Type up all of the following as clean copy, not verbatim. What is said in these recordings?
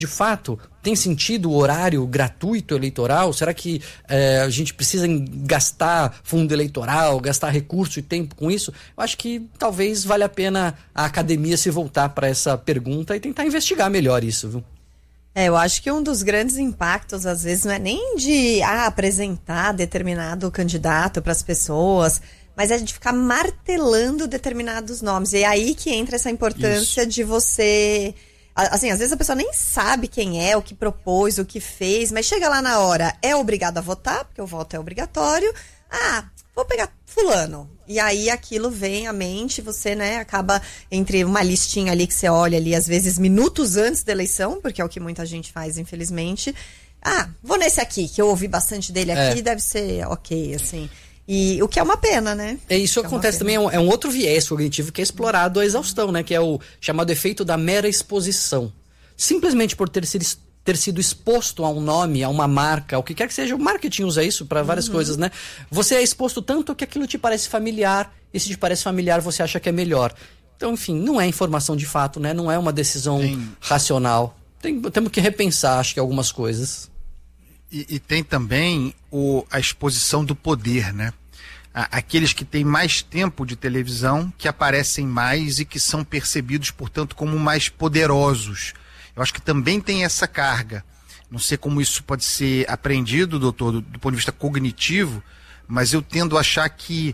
De fato, tem sentido o horário gratuito eleitoral? Será que a gente precisa gastar fundo eleitoral, gastar recurso e tempo com isso? Eu acho que talvez valha a pena a academia se voltar para essa pergunta e tentar investigar melhor isso, viu? Eu acho que um dos grandes impactos, às vezes, não é nem de apresentar determinado candidato para as pessoas, mas é de ficar martelando determinados nomes. E é aí que entra essa importância de você... Assim, às vezes a pessoa nem sabe quem é, o que propôs, o que fez, mas chega lá na hora, é obrigado a votar, porque o voto é obrigatório. Vou pegar fulano. E aí aquilo vem à mente, você, né, acaba entre uma listinha ali que você olha ali, às vezes minutos antes da eleição, porque é o que muita gente faz, infelizmente. Vou nesse aqui, que eu ouvi bastante dele aqui, deve ser ok, assim. E o que é uma pena, né? Isso acontece também, é um outro viés cognitivo que é explorado à exaustão, né? Que é o chamado efeito da mera exposição. Simplesmente por ter sido exposto a um nome, a uma marca, o que quer que seja, o marketing usa isso para várias coisas, né? Você é exposto tanto que aquilo te parece familiar, e se te parece familiar, você acha que é melhor. Então, enfim, não é informação de fato, né? Não é uma decisão racional. Temos que repensar, acho que, algumas coisas. E tem também a exposição do poder, né? Aqueles que têm mais tempo de televisão, que aparecem mais e que são percebidos, portanto, como mais poderosos. Eu acho que também tem essa carga. Não sei como isso pode ser aprendido, doutor, do ponto de vista cognitivo, mas eu tendo a achar que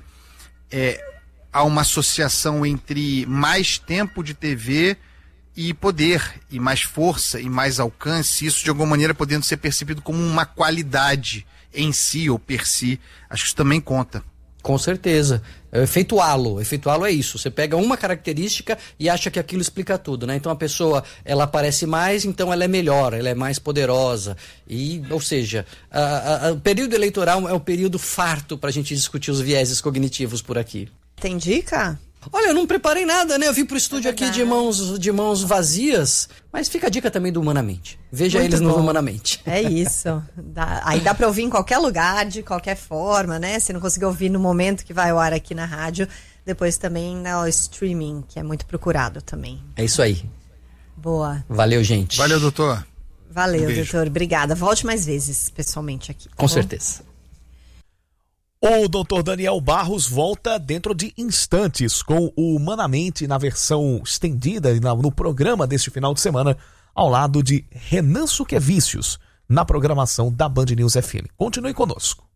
há uma associação entre mais tempo de TV e poder, e mais força, e mais alcance, isso de alguma maneira podendo ser percebido como uma qualidade em si ou per si. Acho que isso também conta. Com certeza. É o efeito halo. O efeito halo é isso. Você pega uma característica e acha que aquilo explica tudo, né? Então a pessoa, ela aparece mais, então ela é melhor, ela é mais poderosa. Ou seja, o período eleitoral é um período farto pra gente discutir os vieses cognitivos por aqui. Tem dica? Olha, eu não preparei nada, né? Eu vim pro estúdio aqui de mãos vazias, mas fica a dica também do Humanamente. Veja muito eles no Humanamente. É isso. Aí dá pra ouvir em qualquer lugar, de qualquer forma, né? Se não conseguir ouvir no momento que vai ao ar aqui na rádio, depois também no streaming, que é muito procurado também. É isso aí. Boa. Valeu, gente. Valeu, doutor. Valeu, doutor. Obrigada. Volte mais vezes, pessoalmente aqui. Com certeza. O Dr. Daniel Barros volta dentro de instantes com o Humanamente na versão estendida no programa deste final de semana, ao lado de Renan Suquevicius, na programação da Band News FM. Continue conosco.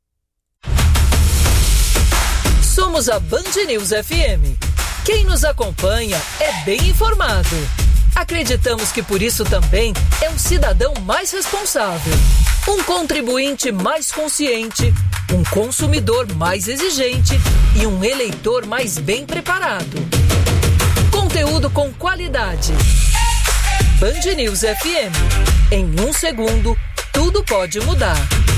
Somos a Band News FM. Quem nos acompanha é bem informado. Acreditamos que por isso também é um cidadão mais responsável, um contribuinte mais consciente, um consumidor mais exigente e um eleitor mais bem preparado. Conteúdo com qualidade. Band News FM. Em um segundo, tudo pode mudar.